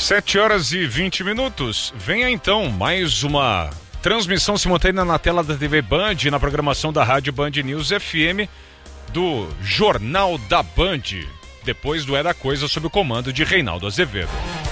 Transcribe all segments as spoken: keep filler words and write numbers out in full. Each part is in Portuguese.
sete horas e vinte minutos. Venha então mais uma transmissão simultânea na tela da T V Band, na programação da Rádio Band News F M, do Jornal da Band, depois do É da Coisa, sob o comando de Reinaldo Azevedo.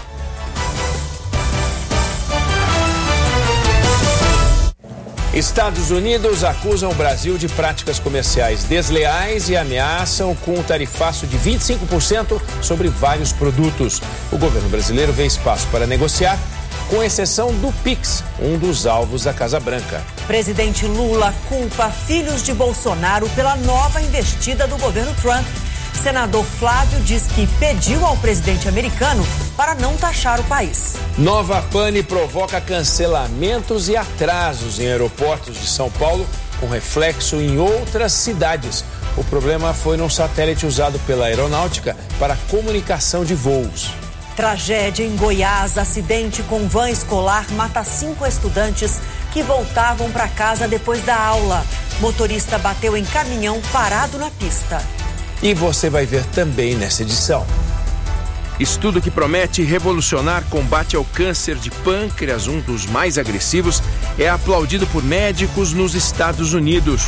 Estados Unidos acusam o Brasil de práticas comerciais desleais e ameaçam com um tarifaço de vinte e cinco por cento sobre vários produtos. O governo brasileiro vê espaço para negociar, com exceção do Pix, um dos alvos da Casa Branca. Presidente Lula culpa filhos de Bolsonaro pela nova investida do governo Trump. Senador Flávio diz que pediu ao presidente americano para não taxar o país. Nova pane provoca cancelamentos e atrasos em aeroportos de São Paulo, com reflexo em outras cidades. O problema foi num satélite usado pela aeronáutica para comunicação de voos. Tragédia em Goiás. Acidente com van escolar mata cinco estudantes que voltavam para casa depois da aula. Motorista bateu em caminhão parado na pista. E você vai ver também nessa edição. Estudo que promete revolucionar combate ao câncer de pâncreas, um dos mais agressivos, é aplaudido por médicos nos Estados Unidos.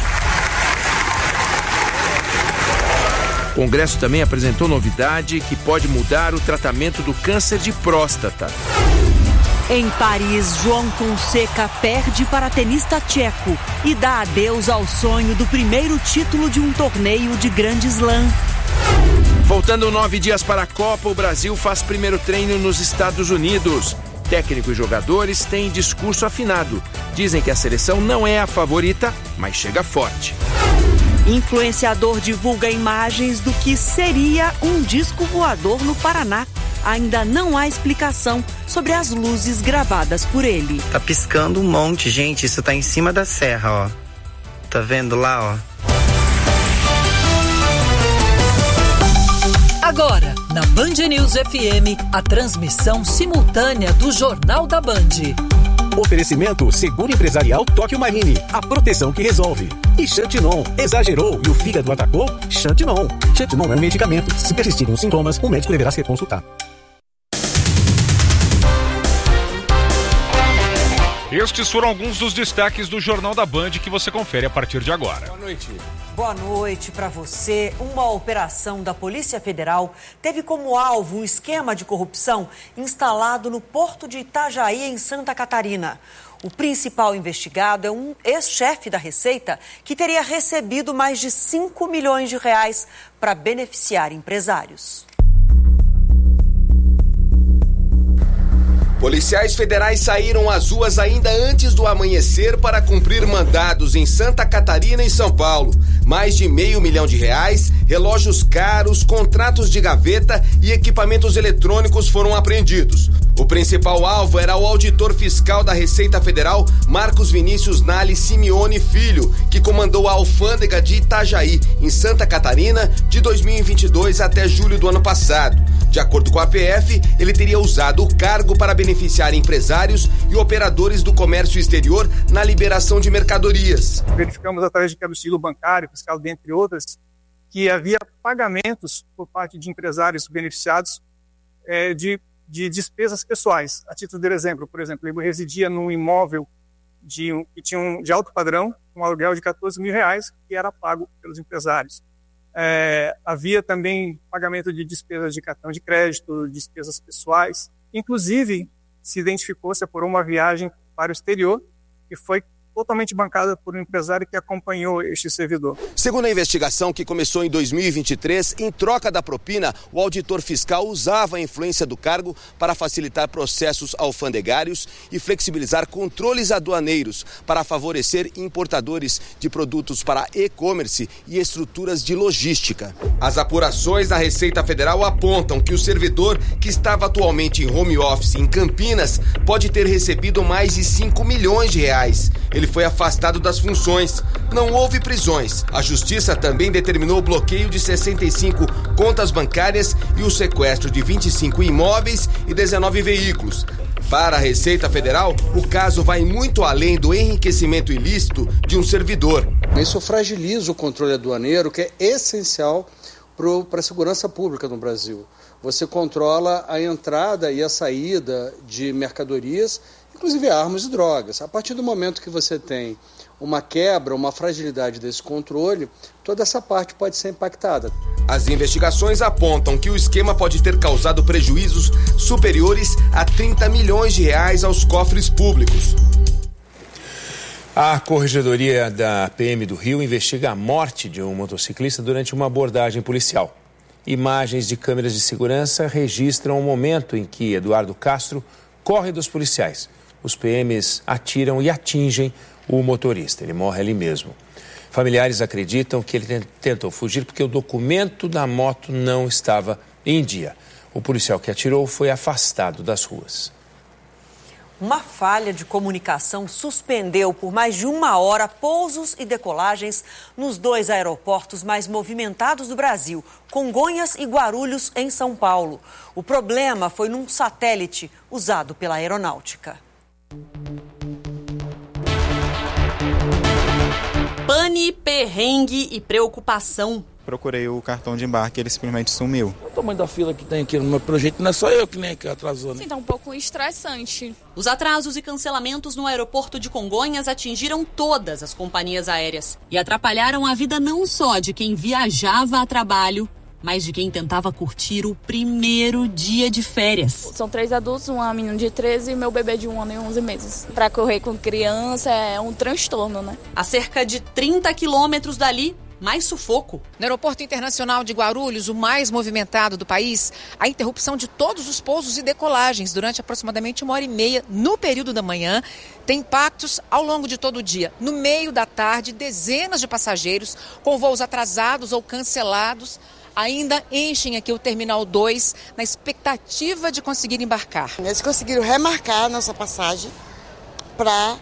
O Congresso também apresentou novidade que pode mudar o tratamento do câncer de próstata. Em Paris, João Fonseca perde para tenista tcheco e dá adeus ao sonho do primeiro título de um torneio de Grande Slam. Faltando nove dias para a Copa, o Brasil faz primeiro treino nos Estados Unidos. Técnico e jogadores têm discurso afinado. Dizem que a seleção não é a favorita, mas chega forte. Influenciador divulga imagens do que seria um disco voador no Paraná. Ainda não há explicação sobre as luzes gravadas por ele. Tá piscando um monte, gente. Isso tá em cima da serra, ó. Tá vendo lá, ó? Agora, na Band News F M, a transmissão simultânea do Jornal da Band. Oferecimento Seguro Empresarial Tóquio Marine, a proteção que resolve. E Xantinon, exagerou e o fígado atacou? Xantinon. Xantinon é um medicamento. Se persistirem os sintomas, o médico deverá ser consultado. Estes foram alguns dos destaques do Jornal da Band que você confere a partir de agora. Boa noite. Boa noite para você. Uma operação da Polícia Federal teve como alvo um esquema de corrupção instalado no Porto de Itajaí, em Santa Catarina. O principal investigado é um ex-chefe da Receita que teria recebido mais de cinco milhões de reais para beneficiar empresários. Policiais federais saíram às ruas ainda antes do amanhecer para cumprir mandados em Santa Catarina e São Paulo. Mais de meio milhão de reais, relógios caros, contratos de gaveta e equipamentos eletrônicos foram apreendidos. O principal alvo era o auditor fiscal da Receita Federal, Marcos Vinícius Nali Simeone Filho, que comandou a alfândega de Itajaí, em Santa Catarina, de dois mil e vinte e dois até julho do ano passado. De acordo com a P F, ele teria usado o cargo para beneficiar empresários e operadores do comércio exterior na liberação de mercadorias. Verificamos através de cabelo bancário, fiscal, dentre outras, que havia pagamentos por parte de empresários beneficiados é, de, de despesas pessoais. A título de exemplo, por exemplo, ele residia num imóvel de, que tinha um, de alto padrão, um aluguel de quatorze mil reais, que era pago pelos empresários. É, havia também pagamento de despesas de cartão de crédito, despesas pessoais. Inclusive, se identificou-se por uma viagem para o exterior, que foi totalmente bancada por um empresário que acompanhou este servidor. Segundo a investigação, que começou em dois mil e vinte e três, em troca da propina, o auditor fiscal usava a influência do cargo para facilitar processos alfandegários e flexibilizar controles aduaneiros para favorecer importadores de produtos para e-commerce e estruturas de logística. As apurações da Receita Federal apontam que o servidor, que estava atualmente em home office em Campinas, pode ter recebido mais de cinco milhões de reais. Ele foi afastado das funções. Não houve prisões. A Justiça também determinou o bloqueio de sessenta e cinco contas bancárias e o sequestro de vinte e cinco imóveis e dezenove veículos. Para a Receita Federal, o caso vai muito além do enriquecimento ilícito de um servidor. Isso fragiliza o controle aduaneiro, que é essencial para a segurança pública no Brasil. você controla a entrada e a saída de mercadorias, inclusive armas e drogas. A partir do momento que você tem uma quebra, uma fragilidade desse controle, toda essa parte pode ser impactada. As investigações apontam que o esquema pode ter causado prejuízos superiores a trinta milhões de reais aos cofres públicos. A Corregedoria da P M do Rio investiga a morte de um motociclista durante uma abordagem policial. Imagens de câmeras de segurança registram o momento em que Eduardo Castro corre dos policiais. Os P Ms atiram e atingem o motorista. Ele morre ali mesmo. Familiares acreditam que ele tentou fugir porque o documento da moto não estava em dia. O policial que atirou foi afastado das ruas. Uma falha de comunicação suspendeu por mais de uma hora pousos e decolagens nos dois aeroportos mais movimentados do Brasil, Congonhas e Guarulhos, em São Paulo. O problema foi num satélite usado pela aeronáutica. Pane, perrengue e preocupação. Procurei o cartão de embarque, ele simplesmente sumiu. O tamanho da fila que tem aqui no meu projeto, não é só eu que nem que atrasou, né? Sim, tá um pouco estressante. Os atrasos e cancelamentos no aeroporto de Congonhas atingiram todas as companhias aéreas e atrapalharam a vida não só de quem viajava a trabalho, mas de quem tentava curtir o primeiro dia de férias. São três adultos, uma menina de treze e meu bebê de um ano e onze meses. Para correr com criança é um transtorno, né? A cerca de trinta quilômetros dali, mais sufoco. No Aeroporto Internacional de Guarulhos, o mais movimentado do país, a interrupção de todos os pousos e decolagens durante aproximadamente uma hora e meia no período da manhã tem impactos ao longo de todo o dia. No meio da tarde, dezenas de passageiros com voos atrasados ou cancelados ainda enchem aqui o Terminal dois na expectativa de conseguir embarcar. Eles conseguiram remarcar a nossa passagem para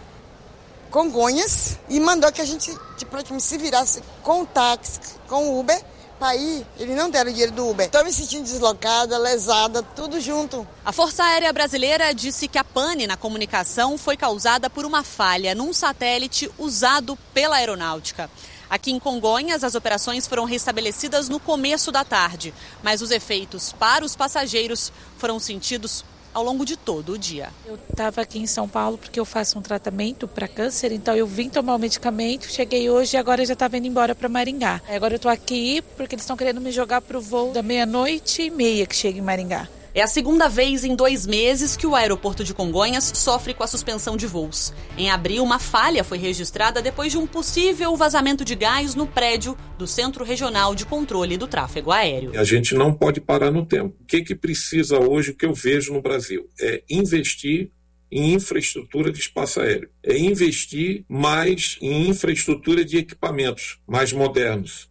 Congonhas e mandou que a gente tipo, se virasse com o táxi, com o Uber, para ir. Eles não deram o dinheiro do Uber. Estou me sentindo deslocada, lesada, tudo junto. A Força Aérea Brasileira disse que a pane na comunicação foi causada por uma falha num satélite usado pela aeronáutica. Aqui em Congonhas, as operações foram restabelecidas no começo da tarde, mas os efeitos para os passageiros foram sentidos ao longo de todo o dia. Eu estava aqui em São Paulo porque eu faço um tratamento para câncer, então eu vim tomar o medicamento, cheguei hoje e agora já estava indo embora para Maringá. Agora eu estou aqui porque eles estão querendo me jogar para o voo da meia-noite e meia que chega em Maringá. É a segunda vez em dois meses que o aeroporto de Congonhas sofre com a suspensão de voos. Em abril, uma falha foi registrada depois de um possível vazamento de gás no prédio do Centro Regional de Controle do Tráfego Aéreo. A gente não pode parar no tempo. O que, que precisa hoje, o que eu vejo no Brasil? É investir em infraestrutura de espaço aéreo. É investir mais em infraestrutura de equipamentos mais modernos.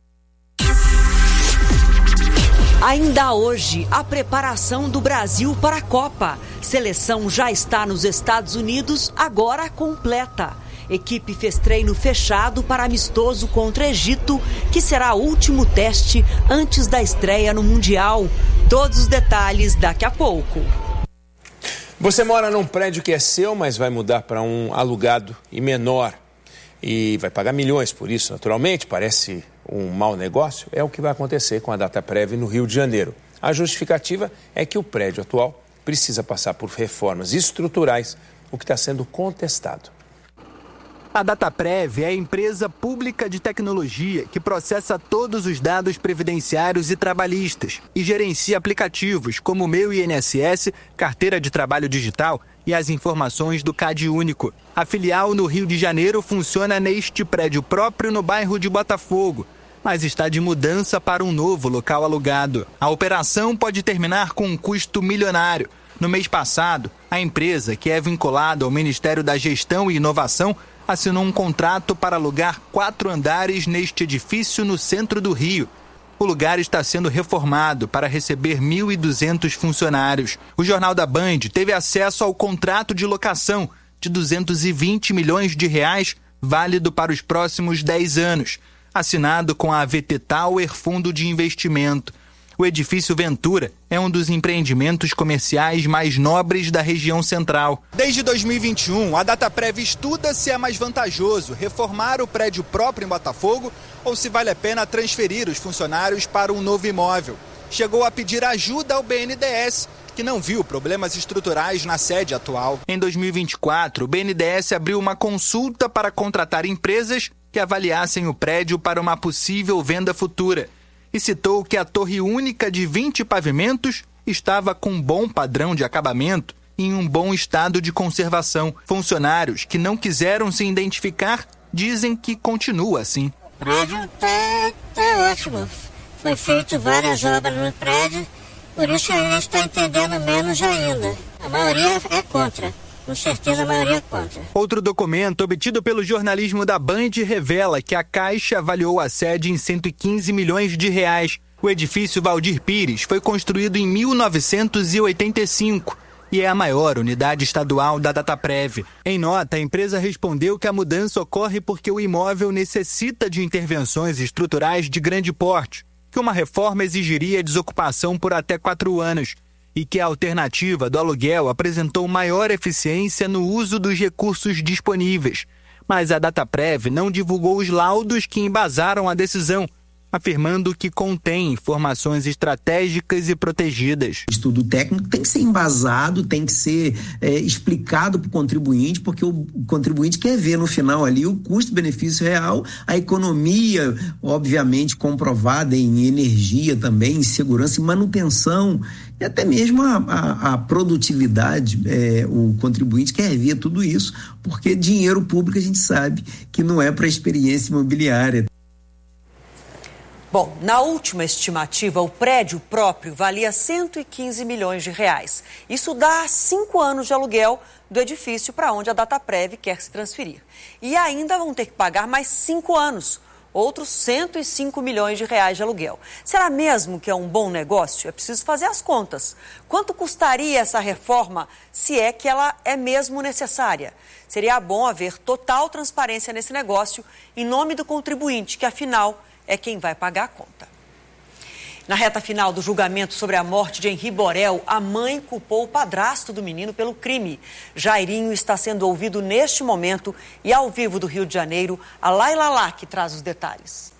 Ainda hoje, a preparação do Brasil para a Copa. Seleção já está nos Estados Unidos, agora completa. Equipe fez treino fechado para amistoso contra Egito, que será o último teste antes da estreia no Mundial. Todos os detalhes daqui a pouco. Você mora num prédio que é seu, mas vai mudar para um alugado e menor. E vai pagar milhões por isso, naturalmente, parece um mau negócio. É o que vai acontecer com a Dataprev no Rio de Janeiro. A justificativa é que o prédio atual precisa passar por reformas estruturais, o que está sendo contestado. A Dataprev é a empresa pública de tecnologia que processa todos os dados previdenciários e trabalhistas e gerencia aplicativos como o Meu I N S S, Carteira de Trabalho Digital e as informações do C A D Único. A filial no Rio de Janeiro funciona neste prédio próprio no bairro de Botafogo, mas está de mudança para um novo local alugado. A operação pode terminar com um custo milionário. No mês passado, a empresa, que é vinculada ao Ministério da Gestão e Inovação, assinou um contrato para alugar quatro andares neste edifício no centro do Rio. O lugar está sendo reformado para receber mil e duzentos funcionários. O Jornal da Band teve acesso ao contrato de locação de duzentos e vinte milhões de reais, válido para os próximos dez anos, assinado com a A V T Tower Fundo de Investimento. O edifício Ventura é um dos empreendimentos comerciais mais nobres da região central. Desde dois mil e vinte e um, a Dataprev estuda se é mais vantajoso reformar o prédio próprio em Botafogo ou se vale a pena transferir os funcionários para um novo imóvel. chegou a pedir ajuda ao B N D E S, que não viu problemas estruturais na sede atual. Em dois mil e vinte e quatro, o B N D E S abriu uma consulta para contratar empresas que avaliassem o prédio para uma possível venda futura e citou que a torre única de vinte pavimentos estava com bom padrão de acabamento e em um bom estado de conservação. Funcionários que não quiseram se identificar dizem que continua assim. O prédio está tá ótimo. Foi feito várias obras no prédio, por isso a gente está entendendo menos ainda. A maioria é contra. Com certeza a maioria é contra. Outro documento obtido pelo jornalismo da Band revela que a Caixa avaliou a sede em cento e quinze milhões de reais. O edifício Valdir Pires foi construído em mil novecentos e oitenta e cinco e é a maior unidade estadual da Dataprev. Em nota, a empresa respondeu que a mudança ocorre porque o imóvel necessita de intervenções estruturais de grande porte, que uma reforma exigiria desocupação por até quatro anos e que a alternativa do aluguel apresentou maior eficiência no uso dos recursos disponíveis. Mas a Dataprev não divulgou os laudos que embasaram a decisão, afirmando que contém informações estratégicas e protegidas. O estudo técnico tem que ser embasado, tem que ser é, explicado para o contribuinte, porque o contribuinte quer ver no final ali o custo-benefício real, a economia, obviamente, comprovada em energia também, em segurança e manutenção, e até mesmo a, a, a produtividade. É, o contribuinte quer ver tudo isso, porque dinheiro público a gente sabe que não é para a experiência imobiliária. Bom, na última estimativa, o prédio próprio valia cento e quinze milhões de reais. Isso dá cinco anos de aluguel do edifício para onde a Dataprev quer se transferir. E ainda vão ter que pagar mais cinco anos, outros cento e cinco milhões de reais de aluguel. Será mesmo que é um bom negócio? É preciso fazer as contas. Quanto custaria essa reforma, se é que ela é mesmo necessária? Seria bom haver total transparência nesse negócio em nome do contribuinte, que afinal é quem vai pagar a conta. Na reta final do julgamento sobre a morte de Henri Borel, a mãe culpou o padrasto do menino pelo crime. Jairinho está sendo ouvido neste momento e ao vivo do Rio de Janeiro, a Laila Lá, que traz os detalhes.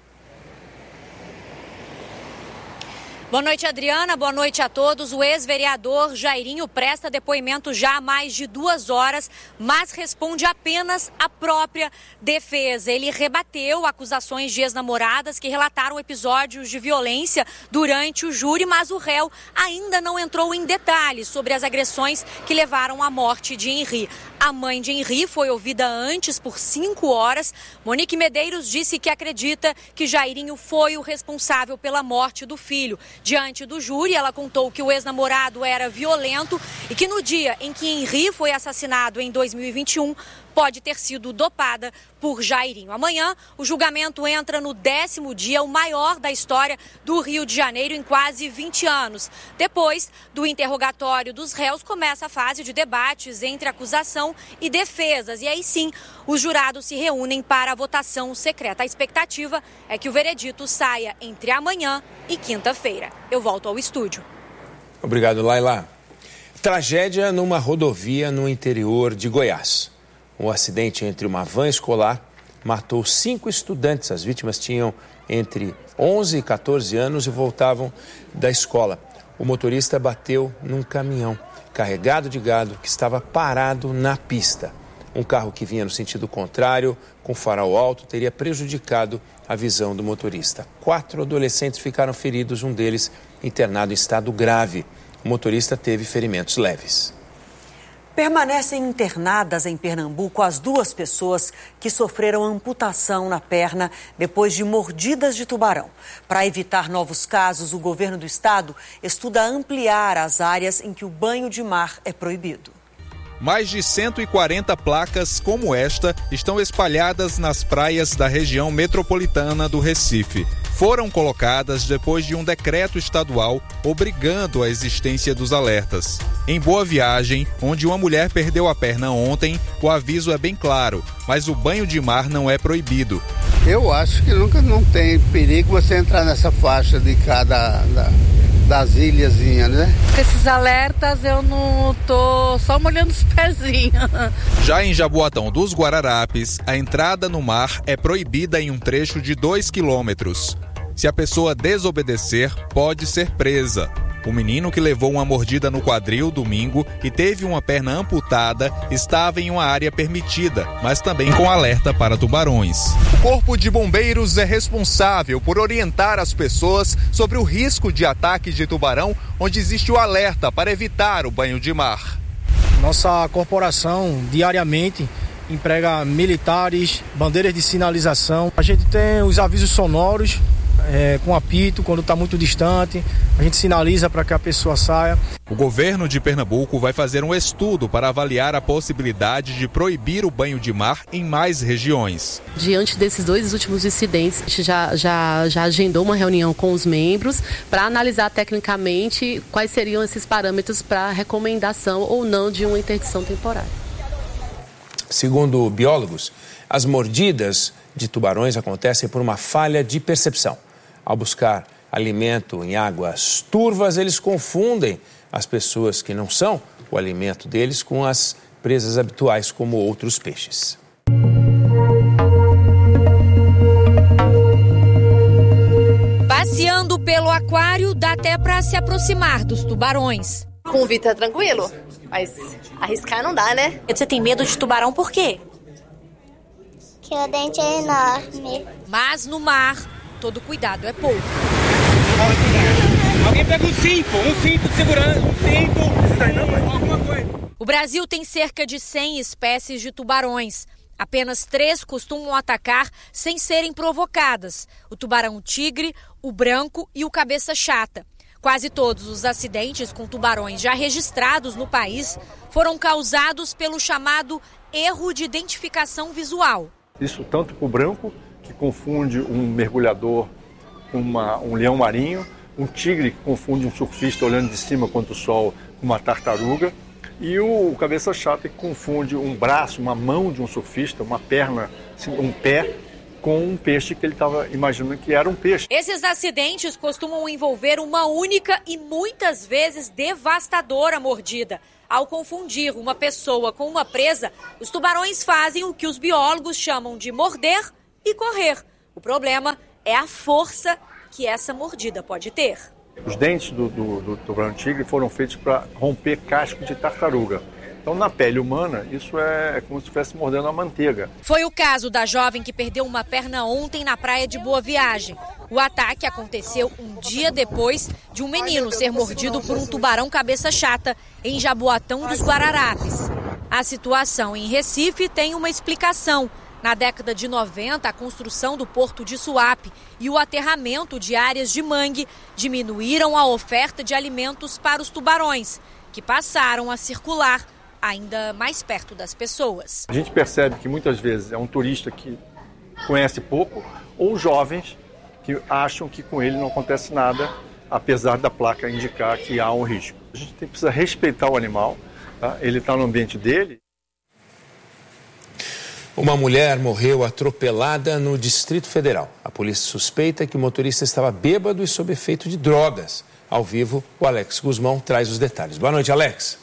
Boa noite, Adriana. Boa noite a todos. O ex-vereador Jairinho presta depoimento já há mais de duas horas, mas responde apenas à própria defesa. Ele rebateu acusações de ex-namoradas que relataram episódios de violência durante o júri, mas o réu ainda não entrou em detalhes sobre as agressões que levaram à morte de Henri. A mãe de Henri foi ouvida antes por cinco horas. Monique Medeiros disse que acredita que Jairinho foi o responsável pela morte do filho. Diante do júri, ela contou que o ex-namorado era violento e que no dia em que Henri foi assassinado em dois mil e vinte e um, pode ter sido dopada por Jairinho. Amanhã, o julgamento entra no décimo dia, o maior da história do Rio de Janeiro em quase vinte anos. Depois do interrogatório dos réus, começa a fase de debates entre acusação e defesas. E aí sim, os jurados se reúnem para a votação secreta. A expectativa é que o veredito saia entre amanhã e quinta-feira. Eu volto ao estúdio. Obrigado, Laila. Tragédia numa rodovia no interior de Goiás. Um acidente entre uma van escolar matou cinco estudantes. As vítimas tinham entre onze e quatorze anos e voltavam da escola. O motorista bateu num caminhão carregado de gado que estava parado na pista. Um carro que vinha no sentido contrário, com farol alto, teria prejudicado a visão do motorista. Quatro adolescentes ficaram feridos, um deles internado em estado grave. O motorista teve ferimentos leves. Permanecem internadas em Pernambuco as duas pessoas que sofreram amputação na perna depois de mordidas de tubarão. Para evitar novos casos, o governo do estado estuda ampliar as áreas em que o banho de mar é proibido. Mais de cento e quarenta placas como esta estão espalhadas nas praias da região metropolitana do Recife. Foram colocadas depois de um decreto estadual obrigando a existência dos alertas. Em Boa Viagem, onde uma mulher perdeu a perna ontem, o aviso é bem claro, mas o banho de mar não é proibido. Eu acho que nunca não tem perigo você entrar nessa faixa de cada... Da... das ilhazinhas, né? Esses alertas eu não tô só molhando os pezinhos. Já em Jaboatão dos Guararapes, a entrada no mar é proibida em um trecho de dois quilômetros. Se a pessoa desobedecer, pode ser presa. O menino que levou uma mordida no quadril domingo e teve uma perna amputada estava em uma área permitida, mas também com alerta para tubarões. O Corpo de Bombeiros é responsável por orientar as pessoas sobre o risco de ataque de tubarão, onde existe o alerta para evitar o banho de mar. Nossa corporação diariamente emprega militares, bandeiras de sinalização. A gente tem os avisos sonoros é, com apito quando está muito distante. A gente sinaliza para que a pessoa saia. O governo de Pernambuco vai fazer um estudo para avaliar a possibilidade de proibir o banho de mar em mais regiões. Diante desses dois últimos incidentes, a gente já, já, já agendou uma reunião com os membros para analisar tecnicamente quais seriam esses parâmetros para recomendação ou não de uma interdição temporária. Segundo biólogos, as mordidas de tubarões acontecem por uma falha de percepção. Ao buscar alimento em águas turvas, eles confundem as pessoas que não são o alimento deles com as presas habituais, como outros peixes. Passeando pelo aquário, dá até para se aproximar dos tubarões. Com o Vitor é tranquilo, mas arriscar não dá, né? Você tem medo de tubarão por quê? Que o dente é enorme. Mas no mar, todo cuidado é pouco. Alguém pega um cinto, um cinto de segurança, um cinto, alguma coisa. O Brasil tem cerca de cem espécies de tubarões. Apenas três costumam atacar sem serem provocadas: o tubarão-tigre, o branco e o cabeça-chata. Quase todos os acidentes com tubarões já registrados no país foram causados pelo chamado erro de identificação visual. Isso tanto para o branco, que confunde um mergulhador com uma, um leão marinho, um tigre que confunde um surfista olhando de cima contra o sol com uma tartaruga, e o cabeça chata que confunde um braço, uma mão de um surfista, uma perna, um pé, com um peixe que ele estava imaginando que era um peixe. Esses acidentes costumam envolver uma única e muitas vezes devastadora mordida. Ao confundir uma pessoa com uma presa, os tubarões fazem o que os biólogos chamam de morder e correr. O problema é a força que essa mordida pode ter. Os dentes do, do, do tubarão-tigre foram feitos para romper casco de tartaruga. Então, na pele humana, isso é como se estivesse mordendo a manteiga. Foi o caso da jovem que perdeu uma perna ontem na praia de Boa Viagem. O ataque aconteceu um dia depois de um menino ser mordido por um tubarão cabeça-chata em Jaboatão dos Guararapes. A situação em Recife tem uma explicação. Na década de noventa, a construção do porto de Suape e o aterramento de áreas de mangue diminuíram a oferta de alimentos para os tubarões, que passaram a circular ainda mais perto das pessoas. A gente percebe que muitas vezes é um turista que conhece pouco ou jovens que acham que com ele não acontece nada, apesar da placa indicar que há um risco. A gente tem, precisa respeitar o animal, tá? Ele está no ambiente dele. Uma mulher morreu atropelada no Distrito Federal. A polícia suspeita que o motorista estava bêbado e sob efeito de drogas. Ao vivo, o Alex Guzmão traz os detalhes. Boa noite, Alex.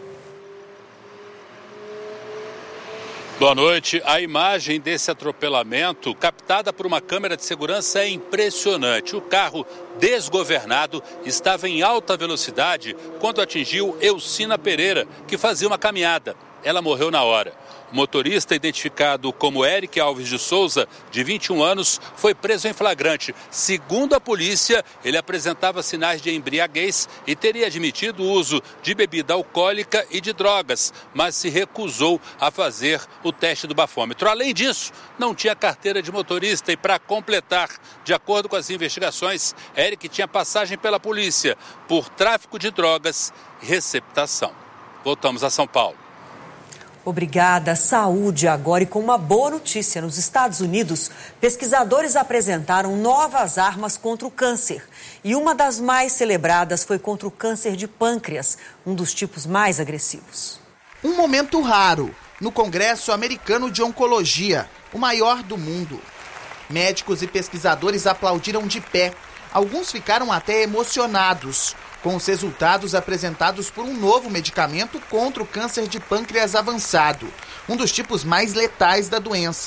Boa noite. A imagem desse atropelamento, captada por uma câmera de segurança, é impressionante. O carro desgovernado estava em alta velocidade quando atingiu Elcina Pereira, que fazia uma caminhada. Ela morreu na hora. O motorista, identificado como Eric Alves de Souza, de vinte e um anos, foi preso em flagrante. Segundo a polícia, ele apresentava sinais de embriaguez e teria admitido o uso de bebida alcoólica e de drogas, mas se recusou a fazer o teste do bafômetro. Além disso, não tinha carteira de motorista e, para completar, de acordo com as investigações, Eric tinha passagem pela polícia por tráfico de drogas e receptação. Voltamos a São Paulo. Obrigada. Saúde agora e com uma boa notícia. Nos Estados Unidos, pesquisadores apresentaram novas armas contra o câncer. E uma das mais celebradas foi contra o câncer de pâncreas, um dos tipos mais agressivos. Um momento raro no Congresso Americano de Oncologia, o maior do mundo. Médicos e pesquisadores aplaudiram de pé. Alguns ficaram até emocionados com os resultados apresentados por um novo medicamento contra o câncer de pâncreas avançado, um dos tipos mais letais da doença.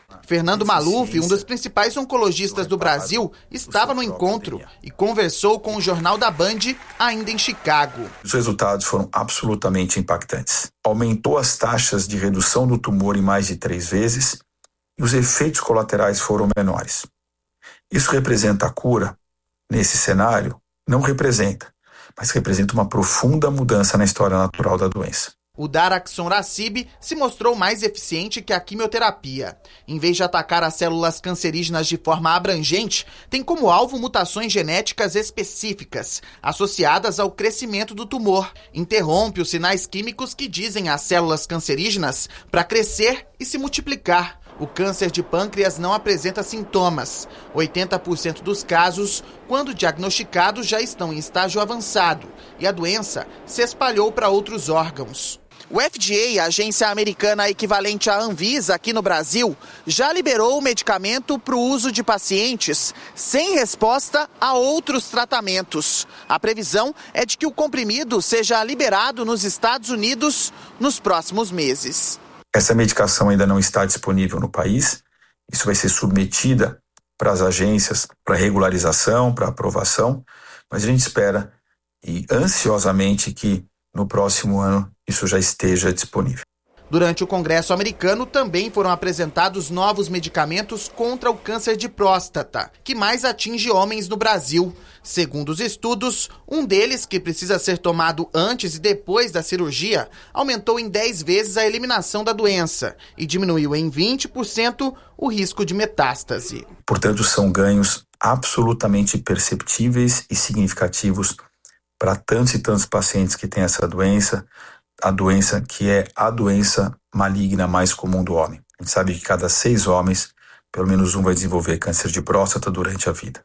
Fernando Maluf, um dos principais oncologistas do Brasil, estava no encontro e conversou com o Jornal da Band, ainda em Chicago. Os resultados foram absolutamente impactantes. Aumentou as taxas de redução do tumor em mais de três vezes e os efeitos colaterais foram menores. Isso representa a cura? Nesse cenário, não representa, mas representa uma profunda mudança na história natural da doença. O daraxonrasib se mostrou mais eficiente que a quimioterapia. Em vez de atacar as células cancerígenas de forma abrangente, tem como alvo mutações genéticas específicas, associadas ao crescimento do tumor. Interrompe os sinais químicos que dizem às células cancerígenas para crescer e se multiplicar. O câncer de pâncreas não apresenta sintomas. oitenta por cento dos casos, quando diagnosticados, já estão em estágio avançado e a doença se espalhou para outros órgãos. O F D A, a agência americana equivalente à Anvisa aqui no Brasil, já liberou o medicamento para o uso de pacientes sem resposta a outros tratamentos. A previsão é de que o comprimido seja liberado nos Estados Unidos nos próximos meses. Essa medicação ainda não está disponível no país. Isso vai ser submetida para as agências para regularização, para aprovação, mas a gente espera e ansiosamente que no próximo ano isso já esteja disponível. Durante o Congresso americano também foram apresentados novos medicamentos contra o câncer de próstata, que mais atinge homens no Brasil. Segundo os estudos, um deles, que precisa ser tomado antes e depois da cirurgia, aumentou em dez vezes a eliminação da doença e diminuiu em vinte por cento o risco de metástase. Portanto, são ganhos absolutamente perceptíveis e significativos para tantos e tantos pacientes que têm essa doença, a doença que é a doença maligna mais comum do homem. A gente sabe que cada seis homens, pelo menos um vai desenvolver câncer de próstata durante a vida.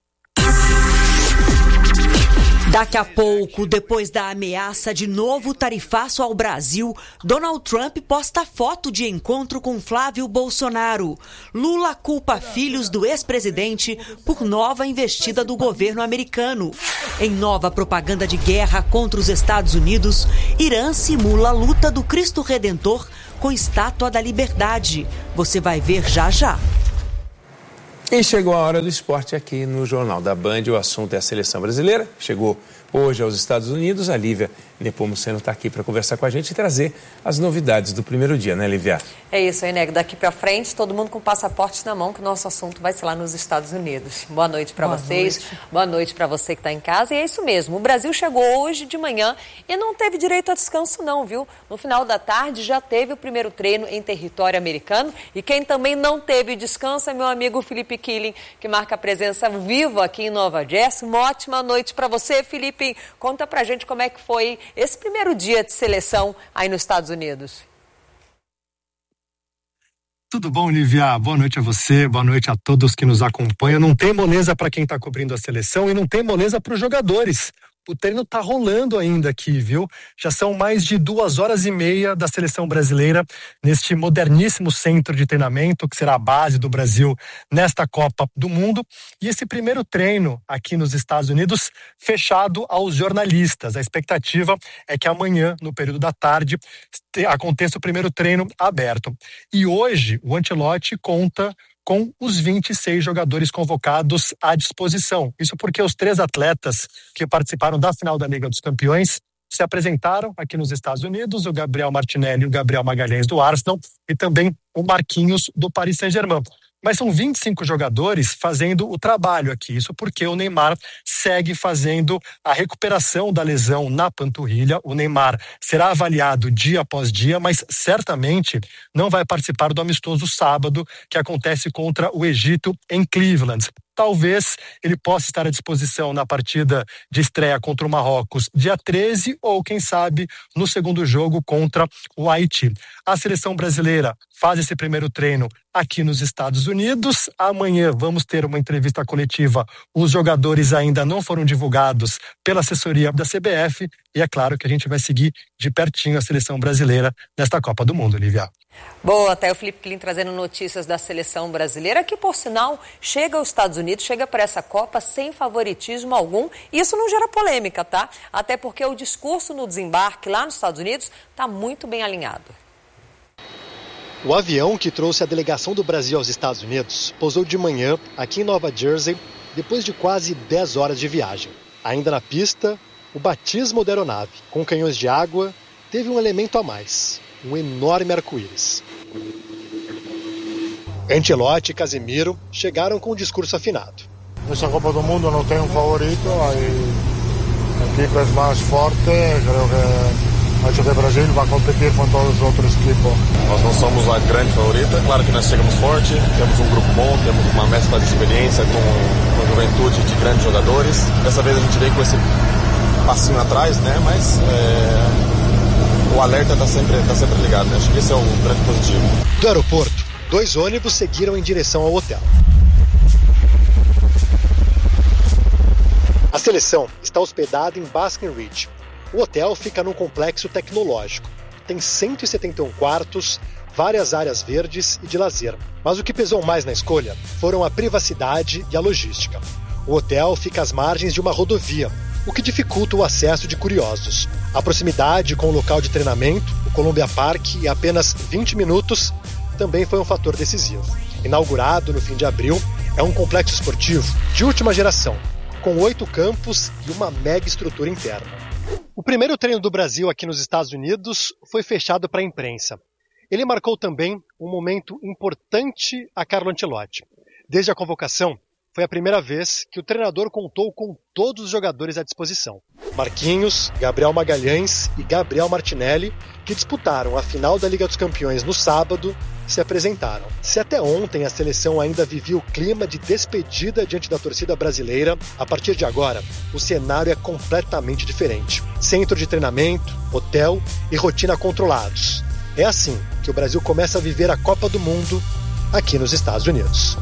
Daqui a pouco, depois da ameaça de novo tarifaço ao Brasil, Donald Trump posta foto de encontro com Flávio Bolsonaro. Lula culpa filhos do ex-presidente por nova investida do governo americano. Em nova propaganda de guerra contra os Estados Unidos, Irã simula a luta do Cristo Redentor com estátua da liberdade. Você vai ver já já. E chegou a hora do esporte aqui no Jornal da Band. O assunto é a seleção brasileira. Chegou hoje aos Estados Unidos. A Lívia Nepomuceno está aqui para conversar com a gente e trazer as novidades do primeiro dia, né, Lívia? É isso aí, Nego. Daqui para frente, todo mundo com passaporte na mão, que o nosso assunto vai ser lá nos Estados Unidos. Boa noite para vocês. Noite. Boa noite para você que está em casa. E é isso mesmo. O Brasil chegou hoje de manhã e não teve direito a descanso não, viu? No final da tarde já teve o primeiro treino em território americano. E quem também não teve descanso é meu amigo Felipe Killing, que marca presença viva aqui em Nova Jersey. Uma ótima noite para você, Felipe. Conta pra gente como é que foi esse primeiro dia de seleção aí nos Estados Unidos. Tudo bom, Lívia? Boa noite a você, boa noite a todos que nos acompanham. Não tem moleza para quem está cobrindo a seleção e não tem moleza para os jogadores. O treino tá rolando ainda aqui, viu? Já são mais de duas horas e meia da seleção brasileira neste moderníssimo centro de treinamento que será a base do Brasil nesta Copa do Mundo. E esse primeiro treino aqui nos Estados Unidos fechado aos jornalistas. A expectativa é que amanhã, no período da tarde, aconteça o primeiro treino aberto. E hoje o Ancelotti conta com os vinte e seis jogadores convocados à disposição. Isso porque os três atletas que participaram da final da Liga dos Campeões se apresentaram aqui nos Estados Unidos, o Gabriel Martinelli e o Gabriel Magalhães do Arsenal e também o Marquinhos do Paris Saint-Germain. Mas são vinte e cinco jogadores fazendo o trabalho aqui. Isso porque o Neymar segue fazendo a recuperação da lesão na panturrilha. O Neymar será avaliado dia após dia, mas certamente não vai participar do amistoso sábado, que acontece contra o Egito em Cleveland. Talvez ele possa estar à disposição na partida de estreia contra o Marrocos dia treze ou, quem sabe, no segundo jogo contra o Haiti. A seleção brasileira faz esse primeiro treino aqui nos Estados Unidos. Amanhã vamos ter uma entrevista coletiva. Os jogadores ainda não foram divulgados pela assessoria da C B F e é claro que a gente vai seguir de pertinho a seleção brasileira nesta Copa do Mundo, Lívia. Boa, até o Felipe Killing trazendo notícias da seleção brasileira, que por sinal chega aos Estados Unidos, chega para essa Copa sem favoritismo algum. E isso não gera polêmica, tá? Até porque o discurso no desembarque lá nos Estados Unidos está muito bem alinhado. O avião que trouxe a delegação do Brasil aos Estados Unidos pousou de manhã aqui em Nova Jersey, depois de quase dez horas de viagem. Ainda na pista, o batismo da aeronave, com canhões de água, teve um elemento a mais, um enorme arco-íris. Ancelotti e Casemiro chegaram com um discurso afinado. Nessa Copa do Mundo não tem um favorito, a equipe é mais forte, creio que acho que o Brasil vai competir com todos os outros equipes. Nós não somos a grande favorita, claro que nós chegamos forte, temos um grupo bom, temos uma mescla de experiência com, com juventude de grandes jogadores. Dessa vez a gente veio com esse passinho atrás, né? Mas é, o alerta está sempre, tá sempre ligado, né? Acho que esse é o grande positivo. Do aeroporto, dois ônibus seguiram em direção ao hotel. A seleção está hospedada em Basking Ridge. O hotel fica num complexo tecnológico. Tem cento e setenta e um quartos, várias áreas verdes e de lazer. Mas o que pesou mais na escolha foram a privacidade e a logística. O hotel fica às margens de uma rodovia, o que dificulta o acesso de curiosos. A proximidade com o local de treinamento, o Columbia Park, e apenas vinte minutos, também foi um fator decisivo. Inaugurado no fim de abril, é um complexo esportivo de última geração, com oito campos e uma mega estrutura interna. O primeiro treino do Brasil aqui nos Estados Unidos foi fechado para a imprensa. Ele marcou também um momento importante a Carlo Ancelotti. Desde a convocação, foi a primeira vez que o treinador contou com todos os jogadores à disposição. Marquinhos, Gabriel Magalhães e Gabriel Martinelli, que disputaram a final da Liga dos Campeões no sábado, se apresentaram. Se até ontem a seleção ainda vivia o clima de despedida diante da torcida brasileira, a partir de agora, o cenário é completamente diferente. Centro de treinamento, hotel e rotina controlados. É assim que o Brasil começa a viver a Copa do Mundo aqui nos Estados Unidos.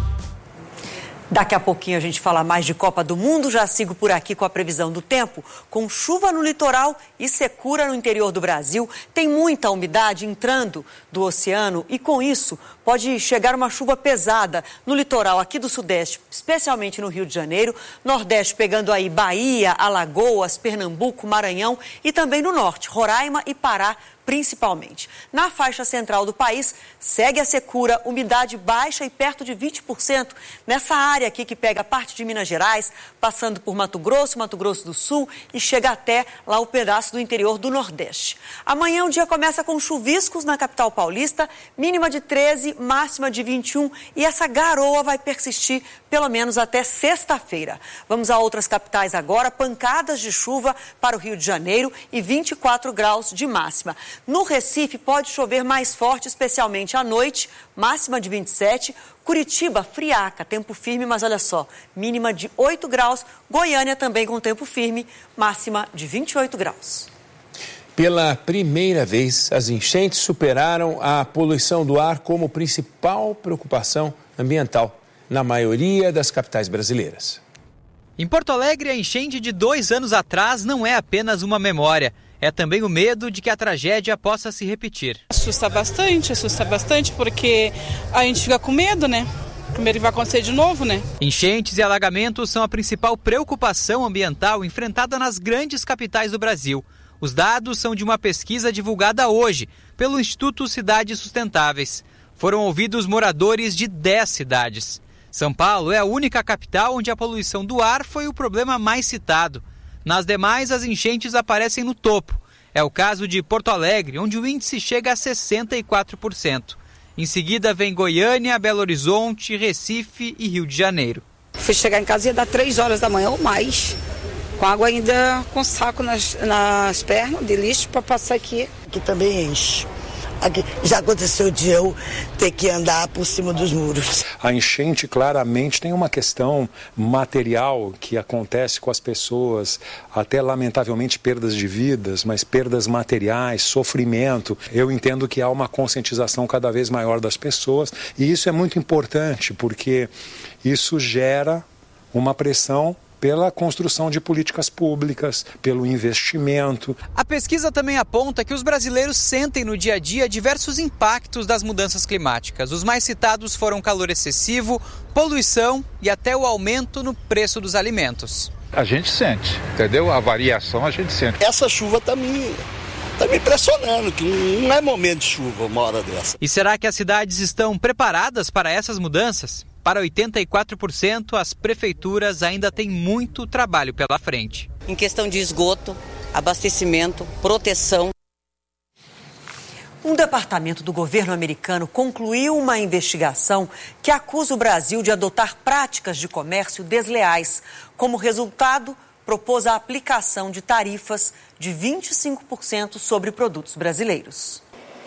Daqui a pouquinho a gente fala mais de Copa do Mundo. Já sigo por aqui com a previsão do tempo. Com chuva no litoral e secura no interior do Brasil, tem muita umidade entrando do oceano e, com isso, pode chegar uma chuva pesada no litoral aqui do Sudeste, especialmente no Rio de Janeiro, Nordeste pegando aí Bahia, Alagoas, Pernambuco, Maranhão e também no Norte, Roraima e Pará, principalmente. Na faixa central do país, segue a secura, umidade baixa e perto de vinte por cento nessa área aqui que pega a parte de Minas Gerais, passando por Mato Grosso, Mato Grosso do Sul e chega até lá o pedaço do interior do Nordeste. Amanhã o dia começa com chuviscos na capital paulista, mínima de treze, máxima de vinte e um, e essa garoa vai persistir pelo menos até sexta-feira. Vamos a outras capitais agora, pancadas de chuva para o Rio de Janeiro e vinte e quatro graus de máxima. No Recife pode chover mais forte, especialmente à noite, máxima de vinte e sete. Curitiba, friaca, tempo firme, mas olha só, mínima de oito graus. Goiânia também com tempo firme, máxima de vinte e oito graus. Pela primeira vez, as enchentes superaram a poluição do ar como principal preocupação ambiental na maioria das capitais brasileiras. Em Porto Alegre, a enchente de dois anos atrás não é apenas uma memória. É também o medo de que a tragédia possa se repetir. Assusta bastante, assusta bastante, porque a gente fica com medo, né? Com medo que vai acontecer de novo, né? Enchentes e alagamentos são a principal preocupação ambiental enfrentada nas grandes capitais do Brasil. Os dados são de uma pesquisa divulgada hoje pelo Instituto Cidades Sustentáveis. Foram ouvidos moradores de dez cidades. São Paulo é a única capital onde a poluição do ar foi o problema mais citado. Nas demais, as enchentes aparecem no topo. É o caso de Porto Alegre, onde o índice chega a sessenta e quatro por cento. Em seguida vem Goiânia, Belo Horizonte, Recife e Rio de Janeiro. Fui chegar em casa e ia dar três horas da manhã ou mais, com água ainda com saco nas, nas pernas de lixo para passar aqui. Aqui também enche. Aqui já aconteceu de eu ter que andar por cima dos muros. A enchente claramente tem uma questão material que acontece com as pessoas, até lamentavelmente perdas de vidas, mas perdas materiais, sofrimento. Eu entendo que há uma conscientização cada vez maior das pessoas e isso é muito importante porque isso gera uma pressão pela construção de políticas públicas, pelo investimento. A pesquisa também aponta que os brasileiros sentem no dia a dia diversos impactos das mudanças climáticas. Os mais citados foram calor excessivo, poluição e até o aumento no preço dos alimentos. A gente sente, entendeu? A variação a gente sente. Essa chuva está me, Está me impressionando que não é momento de chuva uma hora dessa. E será que as cidades estão preparadas para essas mudanças? Para oitenta e quatro por cento, as prefeituras ainda têm muito trabalho pela frente. Em questão de esgoto, abastecimento, proteção. Um departamento do governo americano concluiu uma investigação que acusa o Brasil de adotar práticas de comércio desleais. Como resultado, propôs a aplicação de tarifas de vinte e cinco por cento sobre produtos brasileiros.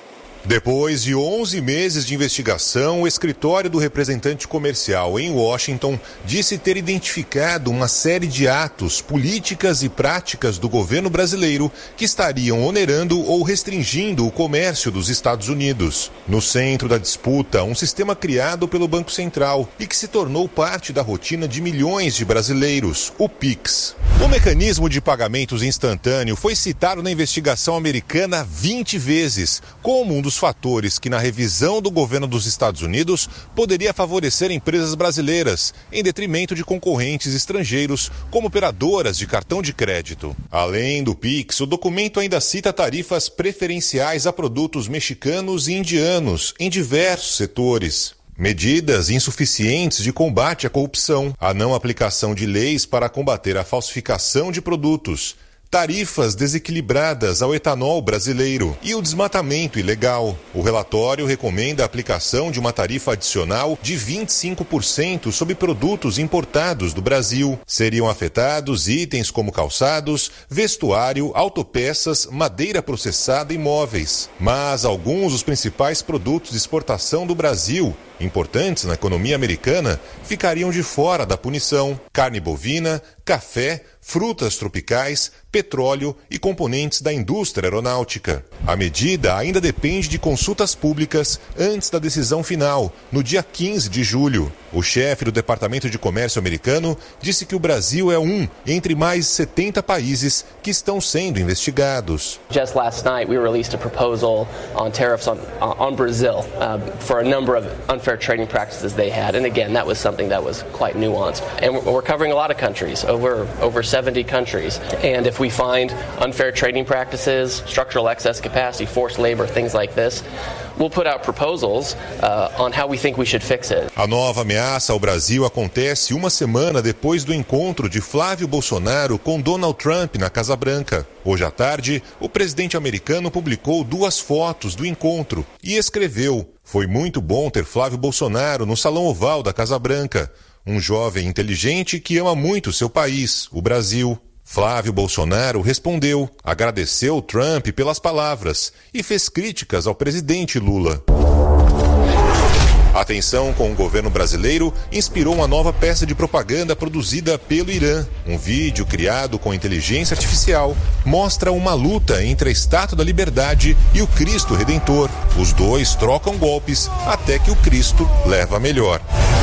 Depois de onze meses de investigação, o escritório do representante comercial em Washington disse ter identificado uma série de atos, políticas e práticas do governo brasileiro que estariam onerando ou restringindo o comércio dos Estados Unidos. No centro da disputa, um sistema criado pelo Banco Central e que se tornou parte da rotina de milhões de brasileiros, o Pix. O mecanismo de pagamentos instantâneo foi citado na investigação americana vinte vezes, como um dos fatores que, na revisão do governo dos Estados Unidos, poderia favorecer empresas brasileiras, em detrimento de concorrentes estrangeiros, como operadoras de cartão de crédito. Além do Pix, o documento ainda cita tarifas preferenciais a produtos mexicanos e indianos, em diversos setores. Medidas insuficientes de combate à corrupção, a não aplicação de leis para combater a falsificação de produtos, tarifas desequilibradas ao etanol brasileiro e o desmatamento ilegal. O relatório recomenda a aplicação de uma tarifa adicional de vinte e cinco por cento sobre produtos importados do Brasil. Seriam afetados itens como calçados, vestuário, autopeças, madeira processada e móveis. Mas alguns dos principais produtos de exportação do Brasil, importantes na economia americana, ficariam de fora da punição. Carne bovina, café, frutas tropicais, petróleo e componentes da indústria aeronáutica. A medida ainda depende de consultas públicas antes da decisão final, no dia quinze de julho. O chefe do Departamento de Comércio americano disse que o Brasil é um entre mais setenta países que estão sendo investigados. Just last night we released a proposal on tariffs on, on Brazil uh, for a number of unfair trading practices they had, and again that was something that was quite nuanced. And we're covering a lot of countries, over over seventy countries. And if we find unfair trading practices, structural excess capacity, forced labor, things like this, we'll put out proposals uh, on how we think we should fix it. A nova ameaça ao Brasil acontece uma semana depois do encontro de Flávio Bolsonaro com Donald Trump na Casa Branca. Hoje à tarde, o presidente americano publicou duas fotos do encontro e escreveu: "Foi muito bom ter Flávio Bolsonaro no Salão Oval da Casa Branca. Um jovem inteligente que ama muito seu país, o Brasil." Flávio Bolsonaro respondeu, agradeceu Trump pelas palavras e fez críticas ao presidente Lula. A tensão com o governo brasileiro inspirou uma nova peça de propaganda produzida pelo Irã. Um vídeo criado com inteligência artificial mostra uma luta entre a Estátua da Liberdade e o Cristo Redentor. Os dois trocam golpes até que o Cristo leva a melhor.